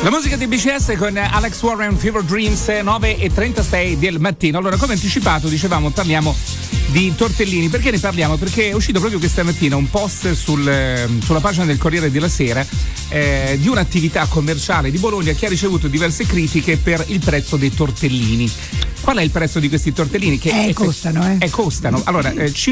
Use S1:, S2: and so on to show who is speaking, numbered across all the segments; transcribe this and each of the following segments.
S1: La musica di BCS con Alex Warren, Fever Dreams, 9:36 del mattino. Allora, come anticipato, dicevamo, parliamo di tortellini. Perché ne parliamo? Perché è uscito proprio questa mattina un post sulla pagina del Corriere della Sera di un'attività commerciale di Bologna che ha ricevuto diverse critiche per il prezzo dei tortellini. Qual è il prezzo di questi tortellini? Che
S2: costano.
S1: Costano. Allora,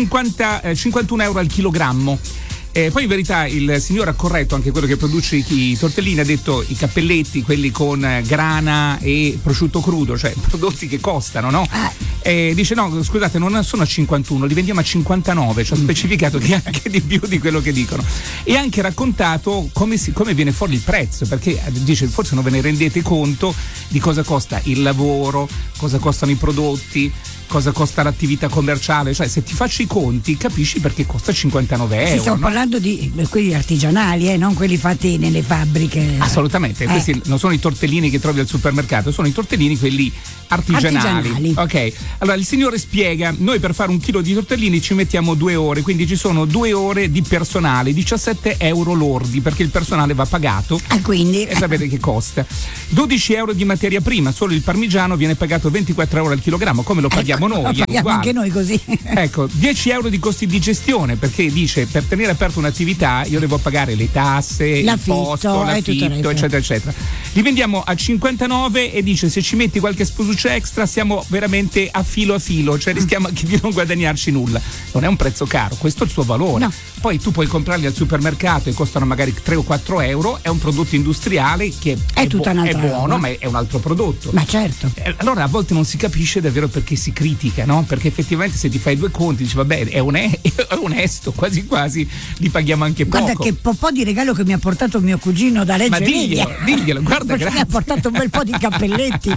S1: 51 euro al chilogrammo. Poi in verità il signore ha corretto anche quello che produce i tortellini, ha detto i cappelletti, quelli con grana e prosciutto crudo, cioè prodotti che costano, no? Dice no, scusate, non sono a 51, li vendiamo a 59, ci ha specificato che è anche di più di quello che dicono. E ha anche raccontato come viene fuori il prezzo, perché dice forse non ve ne rendete conto di cosa costa il lavoro, cosa costano i prodotti, cosa costa l'attività commerciale, cioè se ti faccio i conti capisci perché costa 59 euro.
S2: Stiamo parlando di quelli artigianali, non quelli fatti nelle fabbriche.
S1: Assolutamente, questi non sono i tortellini che trovi al supermercato, sono i tortellini quelli artigianali. Ok, allora il signore spiega, noi per fare un chilo di tortellini ci mettiamo 2 ore, quindi ci sono 2 ore di personale, 17 euro lordi, perché il personale va pagato.
S2: Quindi
S1: e sapete che costa 12 euro di materia prima, solo il parmigiano viene pagato 24 euro al chilogrammo, come lo paghiamo noi.
S2: Lo paghiamo anche noi così.
S1: Ecco, 10 euro di costi di gestione, perché dice per tenere aperta un'attività io devo pagare le tasse, il posto, l'affitto, eccetera eccetera. Li vendiamo a 59 e dice se ci metti qualche spusuccia extra siamo veramente a filo, cioè rischiamo anche di non guadagnarci nulla. Non è un prezzo caro, questo è il suo valore.
S2: No.
S1: Poi tu puoi comprarli al supermercato e costano magari 3 o 4 euro, è un prodotto industriale che è buono, ma è un altro prodotto.
S2: Ma certo.
S1: Allora a volte non si capisce davvero perché si critica, no? Perché effettivamente se ti fai 2 conti dici vabbè è onesto, quasi li paghiamo anche poco.
S2: Guarda che po' di regalo che mi ha portato mio cugino da Reggio Emilia.
S1: Ma diglielo, guarda, grazie.
S2: Mi ha portato un bel po' di cappelletti.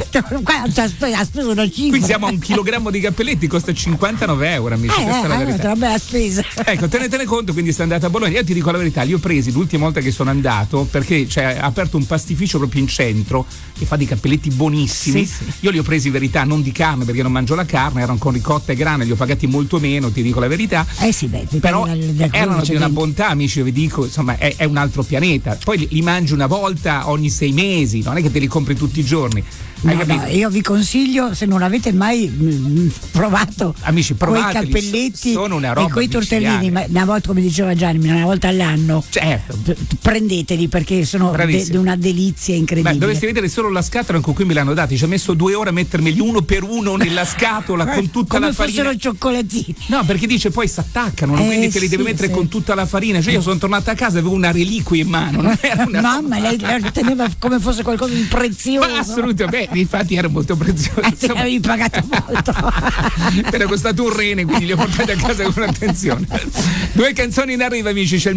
S2: Ha speso una cifra.
S1: Qui siamo a 1 chilogrammo di cappelletti, costa 59 euro, amici. Questa è la verità.
S2: Una bella spesa.
S1: Ecco, tenetene conto, quindi se andate a Bologna. Io ti dico la verità, li ho presi l'ultima volta che sono andato, perché ha aperto un pastificio proprio in centro che fa dei cappelletti buonissimi. Sì. Io li ho presi in verità non di carne, perché non mangio la carne, erano con ricotta e grana, li ho pagati molto meno, ti dico la verità. Però erano di una bontà, amici, io vi dico, insomma, è un altro pianeta. Poi li mangi una volta ogni 6 mesi, non è che te li compri tutti i giorni.
S2: No, io vi consiglio, se non avete mai provato,
S1: amici,
S2: quei cappelletti
S1: sono una roba
S2: e quei tortellini, ma una volta, come diceva Gianni, una volta all'anno,
S1: certo,
S2: prendeteli perché sono una delizia incredibile.
S1: Dovresti vedere solo la scatola con cui me l'hanno dati, ci ha messo 2 ore a mettermeli uno per uno nella scatola con tutta la farina,
S2: come fossero cioccolatini.
S1: No, perché dice poi si attaccano, quindi te li devi mettere con tutta la farina. Cioè io sono tornata a casa e avevo una reliquia in mano, non era una
S2: mamma, lei teneva come fosse qualcosa di prezioso.
S1: Ma assolutamente, infatti era molto prezioso.
S2: Avevi pagato molto.
S1: Era costato un rene, quindi li ho portati a casa con attenzione. 2 canzoni in arrivo, amici. C'è